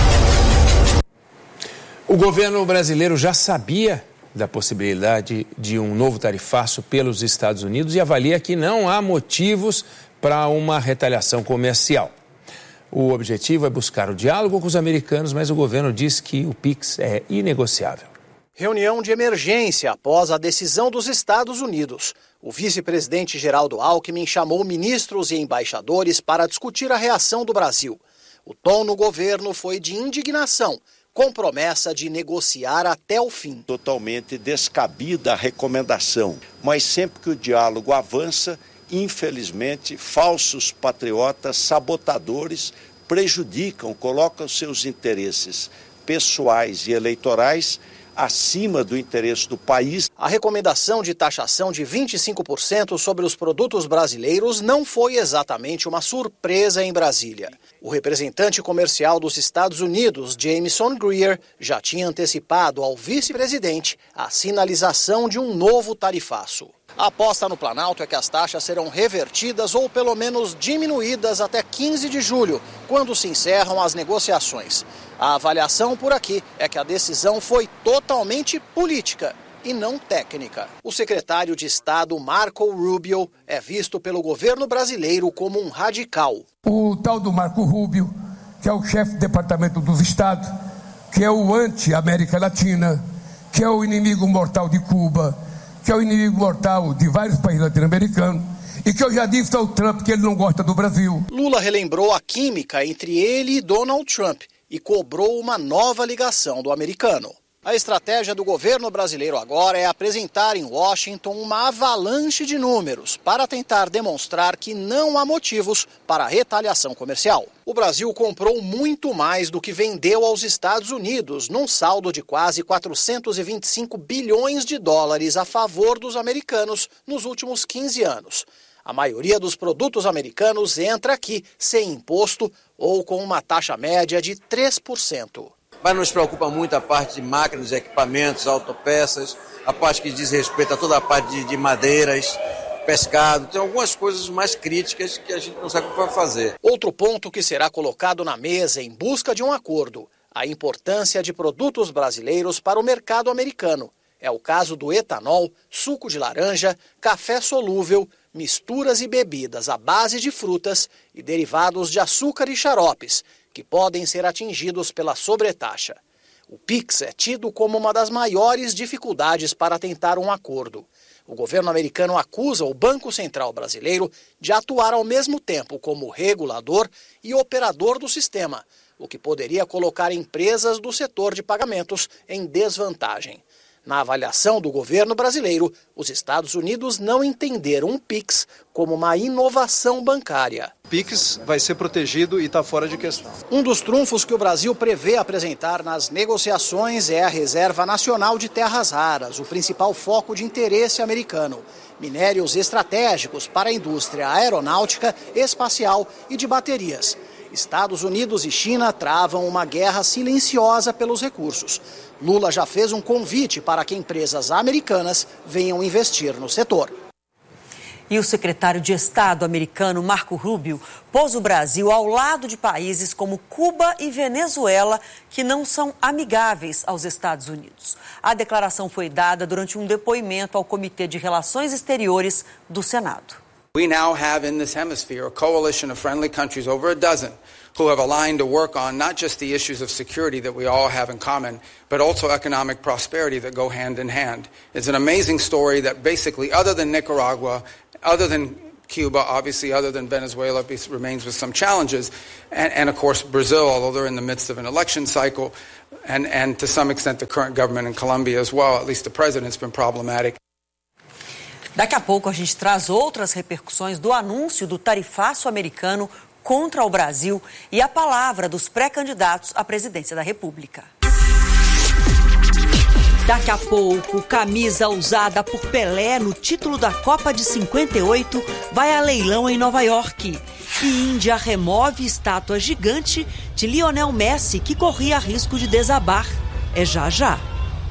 O governo brasileiro já sabia da possibilidade de um novo tarifaço pelos Estados Unidos e avalia que não há motivos para uma retaliação comercial. O objetivo é buscar o diálogo com os americanos, mas o governo diz que o Pix é inegociável. Reunião de emergência após a decisão dos Estados Unidos. O vice-presidente Geraldo Alckmin chamou ministros e embaixadores para discutir a reação do Brasil. O tom no governo foi de indignação, com promessa de negociar até o fim. Totalmente descabida a recomendação, mas sempre que o diálogo avança, infelizmente, falsos patriotas, sabotadores, prejudicam, colocam seus interesses pessoais e eleitorais acima do interesse do país. A recomendação de taxação de vinte e cinco por cento sobre os produtos brasileiros não foi exatamente uma surpresa em Brasília. O representante comercial dos Estados Unidos, Jameson Greer, já tinha antecipado ao vice-presidente a sinalização de um novo tarifaço. A aposta no Planalto é que as taxas serão revertidas ou pelo menos diminuídas até quinze de julho, quando se encerram as negociações. A avaliação por aqui é que a decisão foi totalmente política e não técnica. O secretário de Estado, Marco Rubio, é visto pelo governo brasileiro como um radical. O tal do Marco Rubio, que é o chefe do Departamento dos Estados, que é o anti-América Latina, que é o inimigo mortal de Cuba, que é o inimigo mortal de vários países latino-americanos, e que eu já disse ao Trump que ele não gosta do Brasil. Lula relembrou a química entre ele e Donald Trump e cobrou uma nova ligação do americano. A estratégia do governo brasileiro agora é apresentar em Washington uma avalanche de números para tentar demonstrar que não há motivos para retaliação comercial. O Brasil comprou muito mais do que vendeu aos Estados Unidos, num saldo de quase quatrocentos e vinte e cinco bilhões de dólares a favor dos americanos nos últimos quinze anos. A maioria dos produtos americanos entra aqui sem imposto ou com uma taxa média de três por cento. Mas nos preocupa muito a parte de máquinas, equipamentos, autopeças, a parte que diz respeito a toda a parte de, de madeiras, pescado. Tem algumas coisas mais críticas que a gente não sabe o que vai fazer. Outro ponto que será colocado na mesa em busca de um acordo: a importância de produtos brasileiros para o mercado americano. É o caso do etanol, suco de laranja, café solúvel, misturas e bebidas à base de frutas e derivados de açúcar e xaropes, que podem ser atingidos pela sobretaxa. O Pix é tido como uma das maiores dificuldades para tentar um acordo. O governo americano acusa o Banco Central brasileiro de atuar ao mesmo tempo como regulador e operador do sistema, o que poderia colocar empresas do setor de pagamentos em desvantagem. Na avaliação do governo brasileiro, os Estados Unidos não entenderam o Pix como uma inovação bancária. O Pix vai ser protegido e está fora de questão. Um dos trunfos que o Brasil prevê apresentar nas negociações é a Reserva Nacional de Terras Raras, o principal foco de interesse americano. Minérios estratégicos para a indústria aeronáutica, espacial e de baterias. Estados Unidos e China travam uma guerra silenciosa pelos recursos. Lula já fez um convite para que empresas americanas venham investir no setor. E o secretário de Estado americano, Marco Rubio, pôs o Brasil ao lado de países como Cuba e Venezuela, que não são amigáveis aos Estados Unidos. A declaração foi dada durante um depoimento ao Comitê de Relações Exteriores do Senado. We now have in this hemisphere a coalition of friendly countries, over a dozen, who have aligned to work on not just the issues of security that we all have in common, but also economic prosperity that go hand in hand. It's an amazing story that basically, other than Nicaragua, other than Cuba, obviously other than Venezuela, remains with some challenges, and, and of course Brazil, although they're in the midst of an election cycle, and, and to some extent the current government in Colombia as well, at least the president's been problematic. Daqui a pouco a gente traz outras repercussões do anúncio do tarifaço americano contra o Brasil e a palavra dos pré-candidatos à presidência da República. Daqui a pouco, camisa usada por Pelé no título da Copa de cinquenta e oito vai a leilão em Nova York. E Índia remove estátua gigante de Lionel Messi, que corria risco de desabar. É já já.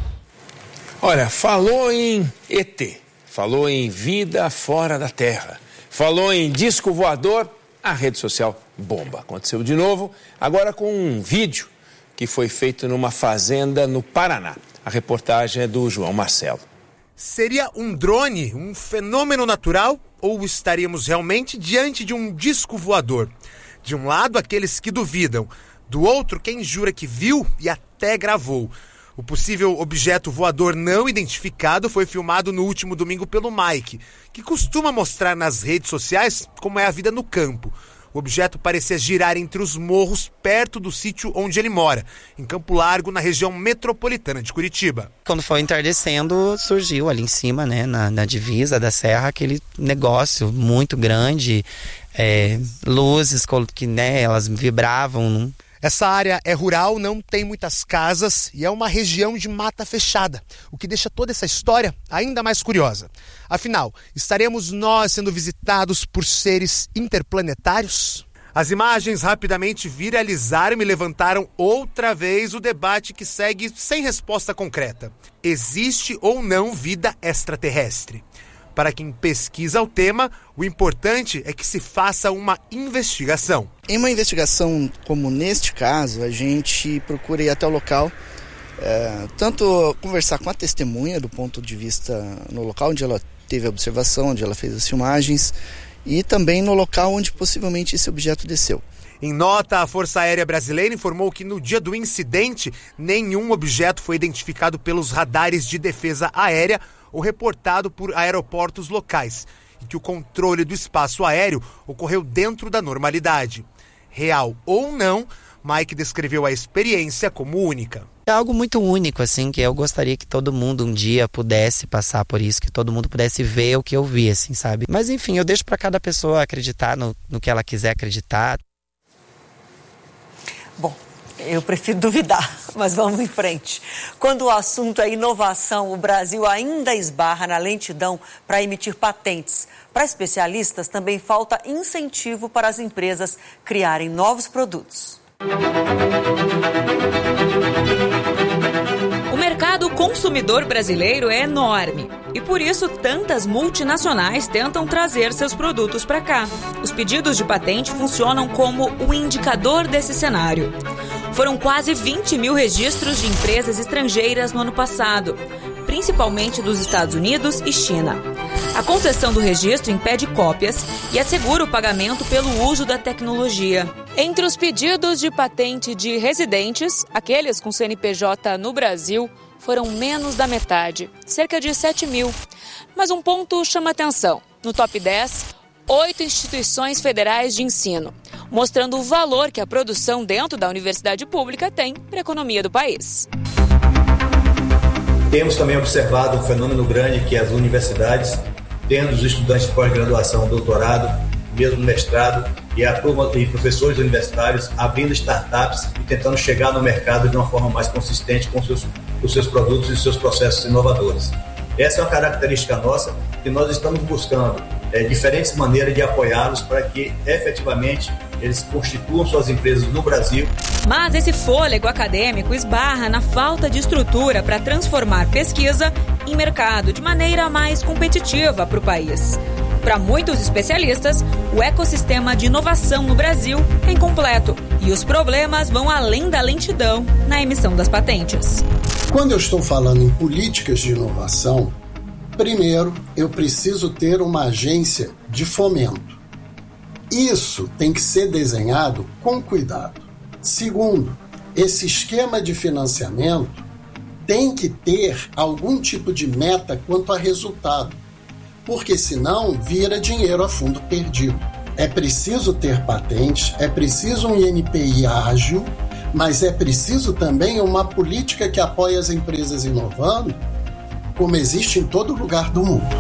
Olha, falou em E T, falou em vida fora da Terra, falou em disco voador, a rede social bomba. Aconteceu de novo, agora com um vídeo que foi feito numa fazenda no Paraná. A reportagem é do João Marcelo. Seria um drone, um fenômeno natural, ou estaríamos realmente diante de um disco voador? De um lado, aqueles que duvidam, do outro, quem jura que viu e até gravou. O possível objeto voador não identificado foi filmado no último domingo pelo Mike, que costuma mostrar nas redes sociais como é a vida no campo. O objeto parecia girar entre os morros perto do sítio onde ele mora, em Campo Largo, na região metropolitana de Curitiba. Quando foi entardecendo, surgiu ali em cima, né, na, na divisa da serra, aquele negócio muito grande, é, luzes que, né, elas vibravam. Não... Essa área é rural, não tem muitas casas e é uma região de mata fechada, o que deixa toda essa história ainda mais curiosa. Afinal, estaremos nós sendo visitados por seres interplanetários? As imagens rapidamente viralizaram e levantaram outra vez o debate que segue sem resposta concreta. Existe ou não vida extraterrestre? Para quem pesquisa o tema, o importante é que se faça uma investigação. Em uma investigação como neste caso, a gente procura ir até o local, é, tanto conversar com a testemunha do ponto de vista no local onde ela teve a observação, onde ela fez as filmagens, e também no local onde possivelmente esse objeto desceu. Em nota, a Força Aérea Brasileira informou que no dia do incidente, nenhum objeto foi identificado pelos radares de defesa aérea ou reportado por aeroportos locais. e que o controle do espaço aéreo ocorreu dentro da normalidade. Real ou não, Mike descreveu a experiência como única. É algo muito único, assim, que eu gostaria que todo mundo um dia pudesse passar por isso, que todo mundo pudesse ver o que eu vi, assim, sabe? Mas enfim, eu deixo para cada pessoa acreditar no, no que ela quiser acreditar. Bom, eu prefiro duvidar, mas vamos em frente. Quando o assunto é inovação, o Brasil ainda esbarra na lentidão para emitir patentes. Para especialistas, também falta incentivo para as empresas criarem novos produtos. O mercado consumidor brasileiro é enorme e por isso tantas multinacionais tentam trazer seus produtos para cá. Os pedidos de patente funcionam como o indicador desse cenário. Foram quase vinte mil registros de empresas estrangeiras no ano passado, principalmente dos Estados Unidos e China. A concessão do registro impede cópias e assegura o pagamento pelo uso da tecnologia. Entre os pedidos de patente de residentes, aqueles com C N P J no Brasil foram menos da metade, cerca de sete mil. Mas um ponto chama atenção. No top dez, oito instituições federais de ensino, mostrando o valor que a produção dentro da universidade pública tem para a economia do país. Temos também observado um fenômeno grande que as universidades, tendo os estudantes de pós-graduação, doutorado, mesmo mestrado, e a turma e professores universitários abrindo startups e tentando chegar no mercado de uma forma mais consistente com os seus, os seus produtos e seus processos inovadores. Essa é uma característica nossa que nós estamos buscando é, diferentes maneiras de apoiá-los para que efetivamente eles constituam suas empresas no Brasil. Mas esse fôlego acadêmico esbarra na falta de estrutura para transformar pesquisa em mercado de maneira mais competitiva para o país. Para muitos especialistas, o ecossistema de inovação no Brasil é incompleto e os problemas vão além da lentidão na emissão das patentes. Quando eu estou falando em políticas de inovação, primeiro eu preciso ter uma agência de fomento. Isso tem que ser desenhado com cuidado. Segundo, esse esquema de financiamento tem que ter algum tipo de meta quanto a resultado, porque senão vira dinheiro a fundo perdido. É preciso ter patentes, é preciso um I N P I ágil, mas é preciso também uma política que apoie as empresas inovando, como existe em todo lugar do mundo.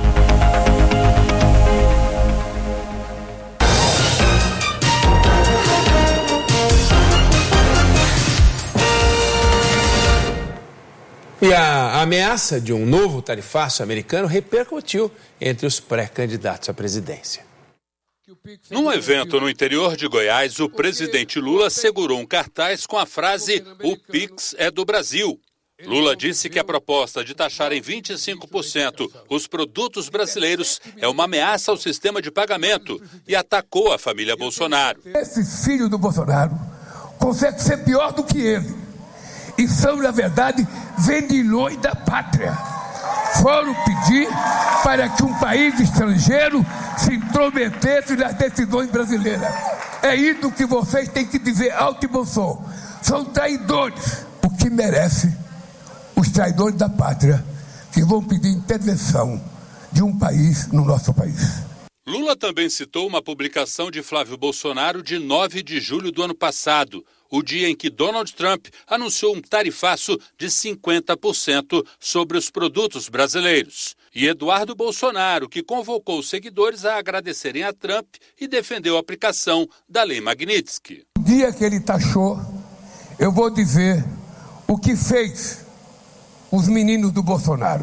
E a ameaça de um novo tarifaço americano repercutiu entre os pré-candidatos à presidência. Num evento no interior de Goiás, o presidente Lula segurou um cartaz com a frase "O Pix é do Brasil". Lula disse que a proposta de taxar em vinte e cinco por cento os produtos brasileiros é uma ameaça ao sistema de pagamento e atacou a família Bolsonaro. Esse filho do Bolsonaro consegue ser pior do que ele. E são, na verdade, vendilhões da pátria. Foram pedir para que um país estrangeiro se intrometesse nas decisões brasileiras. É isso que vocês têm que dizer alto e bom som. São traidores. O que merece os traidores da pátria que vão pedir intervenção de um país no nosso país. Lula também citou uma publicação de Flávio Bolsonaro de nove de julho do ano passado, o dia em que Donald Trump anunciou um tarifaço de cinquenta por cento sobre os produtos brasileiros. E Eduardo Bolsonaro, que convocou os seguidores a agradecerem a Trump e defendeu a aplicação da Lei Magnitsky. No dia que ele taxou, eu vou dizer o que fez os meninos do Bolsonaro.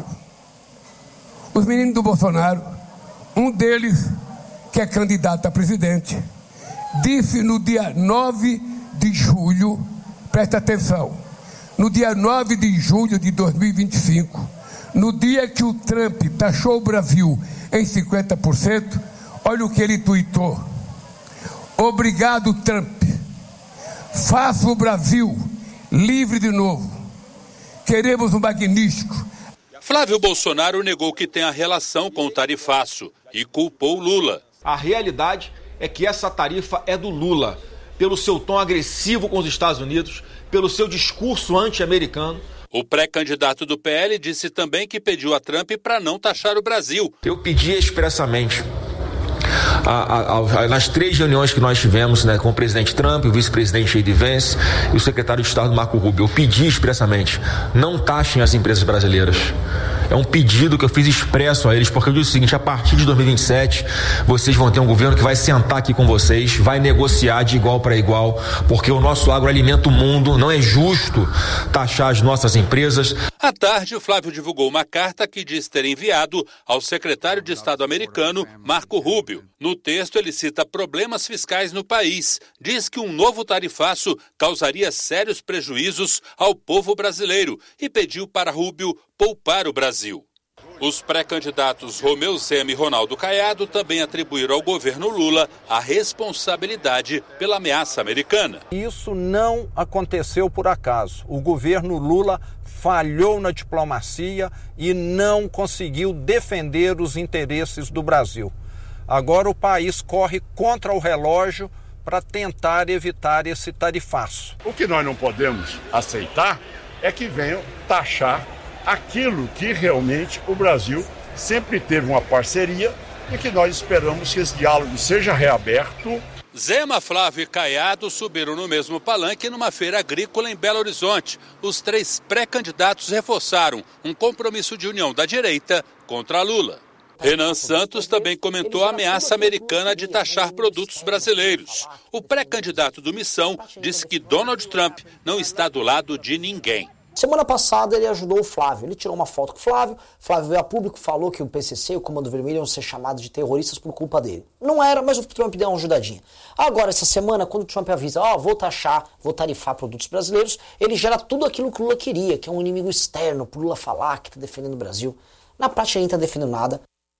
Os meninos do Bolsonaro, um deles, que é candidato a presidente, disse no dia nove de julho, presta atenção, no dia nove de julho de dois mil e vinte e cinco, no dia que o Trump taxou o Brasil em cinquenta por cento, olha o que ele tuitou: obrigado, Trump, faça o Brasil livre de novo, queremos um magnífico. Flávio Bolsonaro negou que tenha relação com o tarifaço e culpou Lula. A realidade é que essa tarifa é do Lula, pelo seu tom agressivo com os Estados Unidos, pelo seu discurso anti-americano. O pré-candidato do P L disse também que pediu a Trump para não taxar o Brasil. Eu pedi expressamente a, a, a, nas três reuniões que nós tivemos, né, com o presidente Trump, o vice-presidente J D Vance e o secretário de Estado Marco Rubio, eu pedi expressamente, não taxem as empresas brasileiras. É um pedido que eu fiz expresso a eles, porque eu disse o seguinte: a partir de dois mil e vinte e sete, vocês vão ter um governo que vai sentar aqui com vocês, vai negociar de igual para igual, porque o nosso agro alimenta o mundo, não é justo taxar as nossas empresas. À tarde, o Flávio divulgou uma carta que diz ter enviado ao secretário de Estado americano, Marco Rubio. No texto, ele cita problemas fiscais no país, diz que um novo tarifaço causaria sérios prejuízos ao povo brasileiro e pediu para Rubio poupar o Brasil. Os pré-candidatos Romeu Zema e Ronaldo Caiado também atribuíram ao governo Lula a responsabilidade pela ameaça americana. Isso não aconteceu por acaso. O governo Lula falhou na diplomacia e não conseguiu defender os interesses do Brasil. Agora o país corre contra o relógio para tentar evitar esse tarifaço. O que nós não podemos aceitar é que venham taxar aquilo que realmente o Brasil sempre teve uma parceria e que nós esperamos que esse diálogo seja reaberto. Zema, Flávio e Caiado subiram no mesmo palanque numa feira agrícola em Belo Horizonte. Os três pré-candidatos reforçaram um compromisso de união da direita contra Lula. Renan Santos também comentou a ameaça americana de taxar produtos brasileiros. O pré-candidato do Missão disse que Donald Trump não está do lado de ninguém. Semana passada ele ajudou o Flávio, ele tirou uma foto com o Flávio, Flávio veio a público, falou que o P C C e o Comando Vermelho iam ser chamados de terroristas por culpa dele. Não era, mas o Trump deu uma ajudadinha. Agora, essa semana, quando o Trump avisa, ó, oh, vou taxar, vou tarifar produtos brasileiros, ele gera tudo aquilo que o Lula queria, que é um inimigo externo, pro Lula falar que está defendendo o Brasil. Na prática, ele não está defendendo nada.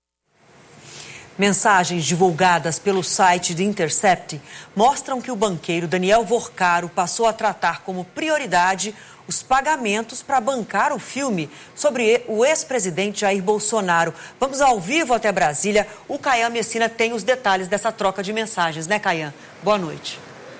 Mensagens divulgadas pelo site The Intercept mostram que o banqueiro Daniel Vorcaro passou a tratar como prioridade os pagamentos para bancar o filme sobre o ex-presidente Jair Bolsonaro. Vamos ao vivo até Brasília. O Caian Messina tem os detalhes dessa troca de mensagens, né, Caian? Boa noite.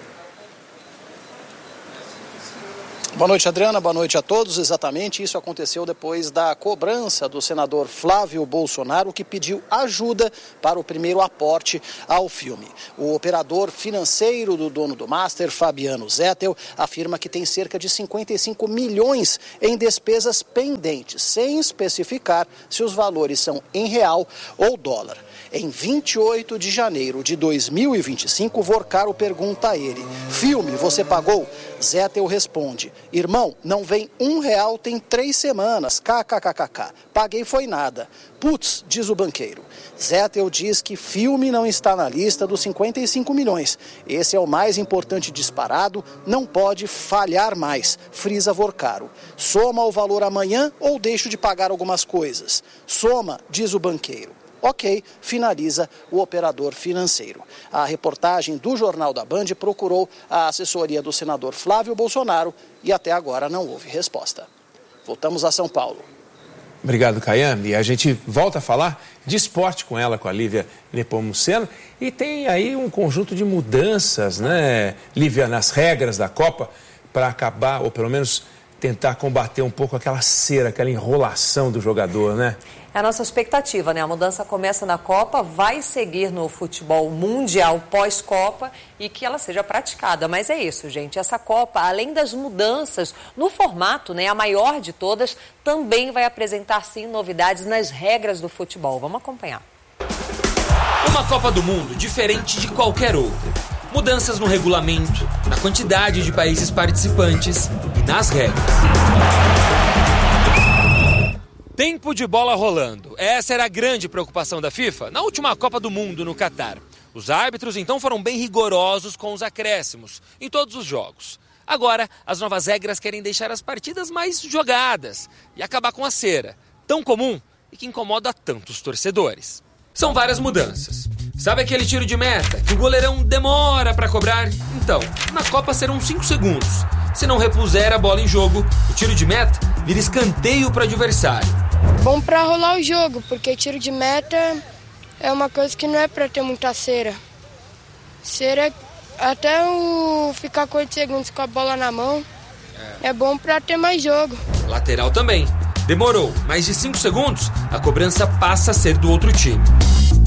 Boa noite, Adriana. Boa noite a todos. Exatamente, isso aconteceu depois da cobrança do senador Flávio Bolsonaro, que pediu ajuda para o primeiro aporte ao filme. O operador financeiro do dono do Master, Fabiano Zettel, afirma que tem cerca de cinquenta e cinco milhões em despesas pendentes, sem especificar se os valores são em real ou dólar. Em vinte e oito de janeiro de dois mil e vinte e cinco, Vorcaro pergunta a ele: filme, você pagou? Zettel responde: irmão, não vem um real tem três semanas, kkkk, paguei foi nada. Putz, diz o banqueiro. Zettel diz que filme não está na lista dos cinquenta e cinco milhões. Esse é o mais importante disparado, não pode falhar mais, frisa Vorcaro. Soma o valor amanhã ou deixo de pagar algumas coisas? Soma, diz o banqueiro. Ok, finaliza o operador financeiro. A reportagem do Jornal da Band procurou a assessoria do senador Flávio Bolsonaro e até agora não houve resposta. Voltamos a São Paulo. Obrigado, Caian. E a gente volta a falar de esporte com ela, com a Lívia Nepomuceno. E tem aí um conjunto de mudanças, né, Lívia, nas regras da Copa, para acabar, ou pelo menos tentar combater um pouco aquela cera, aquela enrolação do jogador, né? É a nossa expectativa, né? A mudança começa na Copa, vai seguir no futebol mundial pós-Copa e que ela seja praticada. Mas é isso, gente. Essa Copa, além das mudanças no formato, né, a maior de todas, também vai apresentar, sim, novidades nas regras do futebol. Vamos acompanhar. Uma Copa do Mundo diferente de qualquer outra. Mudanças no regulamento, na quantidade de países participantes e nas regras. Tempo de bola rolando. Essa era a grande preocupação da FIFA na última Copa do Mundo no Catar. Os árbitros então foram bem rigorosos com os acréscimos em todos os jogos. Agora, as novas regras querem deixar as partidas mais jogadas e acabar com a cera, tão comum e que incomoda tantos torcedores. São várias mudanças. Sabe aquele tiro de meta que o goleirão demora para cobrar? Então, na Copa serão cinco segundos. Se não repuser a bola em jogo, o tiro de meta vira escanteio para o adversário. Bom para rolar o jogo, porque tiro de meta é uma coisa que não é para ter muita cera. Cera, até o ficar com oito segundos com a bola na mão, é, é bom para ter mais jogo. Lateral também. Demorou mais de cinco segundos, a cobrança passa a ser do outro time.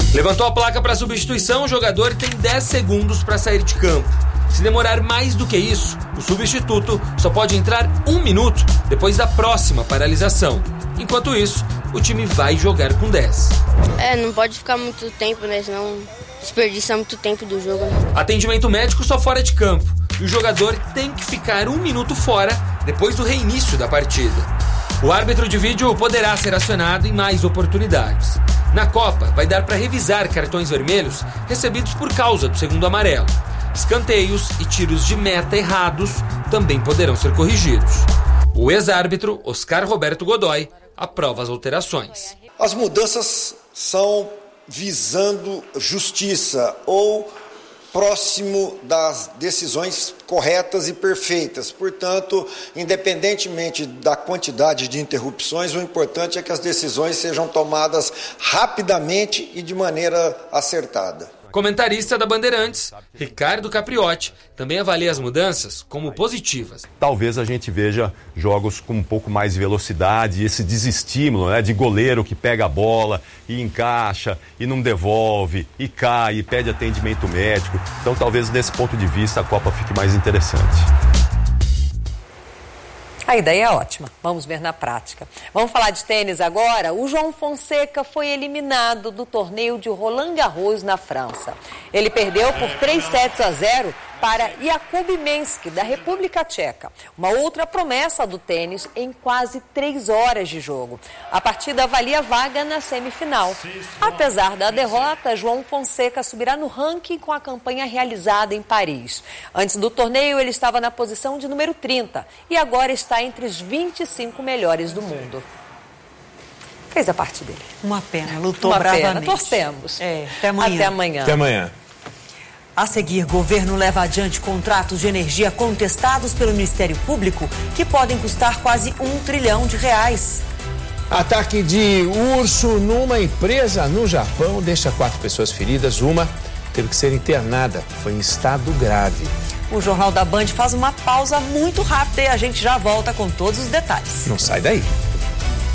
Levantou a placa para substituição, o jogador tem dez segundos para sair de campo. Se demorar mais do que isso, o substituto só pode entrar um minuto depois da próxima paralisação. Enquanto isso, o time vai jogar com dez. É, não pode ficar muito tempo, né? Senão desperdiça muito tempo do jogo. Né? Atendimento médico só fora de campo. E o jogador tem que ficar um minuto fora depois do reinício da partida. O árbitro de vídeo poderá ser acionado em mais oportunidades. Na Copa, vai dar para revisar cartões vermelhos recebidos por causa do segundo amarelo. Escanteios e tiros de meta errados também poderão ser corrigidos. O ex-árbitro, Oscar Roberto Godoy, aprova as alterações. As mudanças são visando justiça ou próximo das decisões corretas e perfeitas. Portanto, independentemente da quantidade de interrupções, o importante é que as decisões sejam tomadas rapidamente e de maneira acertada. Comentarista da Bandeirantes, Ricardo Capriotti, também avalia as mudanças como positivas. Talvez a gente veja jogos com um pouco mais de velocidade, esse desestímulo, né, de goleiro que pega a bola e encaixa e não devolve, e cai, e pede atendimento médico. Então talvez desse ponto de vista a Copa fique mais interessante. A ideia é ótima. Vamos ver na prática. Vamos falar de tênis agora? O João Fonseca foi eliminado do torneio de Roland Garros na França. Ele perdeu por três sets a zero para Jakub Mensky, da República Tcheca. Uma outra promessa do tênis em quase três horas de jogo. A partida valia vaga na semifinal. Apesar da derrota, João Fonseca subirá no ranking com a campanha realizada em Paris. Antes do torneio, ele estava na posição de número trinta e agora está entre os vinte e cinco melhores do mundo. Fez a parte dele. Uma pena, lutou Uma bravamente. pena, torcemos. É, até amanhã. Até amanhã. Até amanhã. A seguir, governo leva adiante contratos de energia contestados pelo Ministério Público que podem custar quase um trilhão de reais. Ataque de urso numa empresa no Japão deixa quatro pessoas feridas. Uma teve que ser internada, foi em estado grave. O Jornal da Band faz uma pausa muito rápida e a gente já volta com todos os detalhes. Não sai daí.